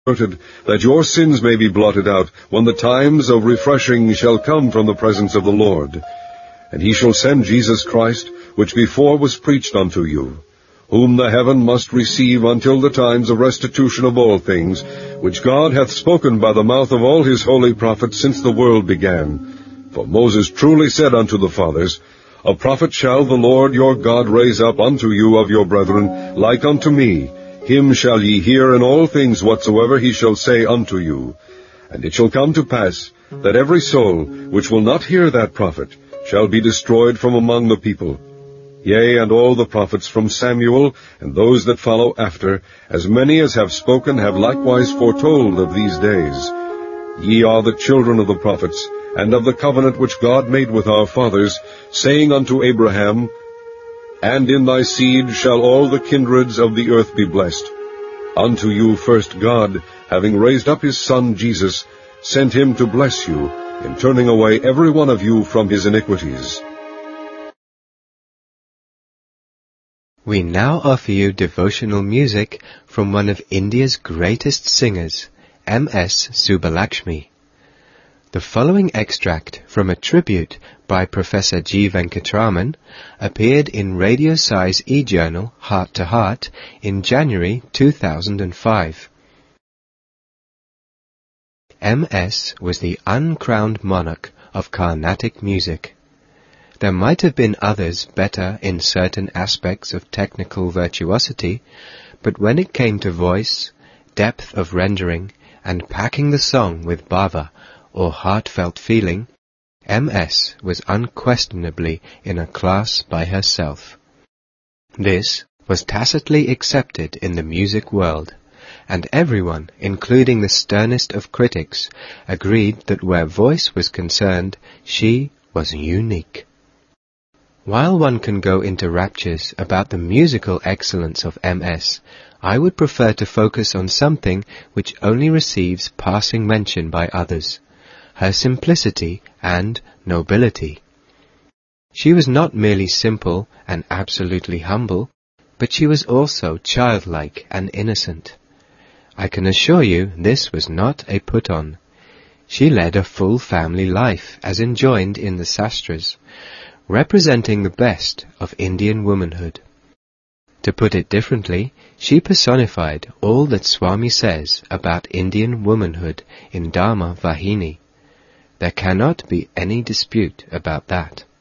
that your sins may be blotted out, when the times of refreshing shall come from the presence of the Lord. And he shall send Jesus Christ, which before was preached unto you, whom the heaven must receive until the times of restitution of all things, which God hath spoken by the mouth of all his holy prophets since the world began. For Moses truly said unto the fathers, A prophet shall the Lord your God raise up unto you of your brethren, like unto me. Him shall ye hear in all things whatsoever he shall say unto you. And it shall come to pass, that every soul which will not hear that prophet shall be destroyed from among the people. Yea, and all the prophets from Samuel, and those that follow after, as many as have spoken, have likewise foretold of these days. Ye are the children of the prophets, and of the covenant which God made with our fathers, saying unto Abraham, And in thy seed shall all the kindreds of the earth be blessed. Unto you first God, having raised up his Son Jesus, sent him to bless you, in turning away every one of you from his iniquities. We now offer you devotional music from one of India's greatest singers, M.S. Subbulakshmi. The following extract from a tribute by Professor G. Venkatraman appeared in Radio Sai's e-journal Heart to Heart in January 2005. M.S. was the uncrowned monarch of Carnatic music. There might have been others better in certain aspects of technical virtuosity, but when it came to voice, depth of rendering, and packing the song with bhava, or heartfelt feeling, M.S. was unquestionably in a class by herself. This was tacitly accepted in the music world, and everyone, including the sternest of critics, agreed that where voice was concerned, she was unique. While one can go into raptures about the musical excellence of M.S., I would prefer to focus on something which only receives passing mention by others: her simplicity and nobility. She was not merely simple and absolutely humble, but she was also childlike and innocent. I can assure you this was not a put-on. She led a full family life, as enjoined in the Sastras, representing the best of Indian womanhood. To put it differently, she personified all that Swami says about Indian womanhood in Dharma Vahini. There cannot be any dispute about that.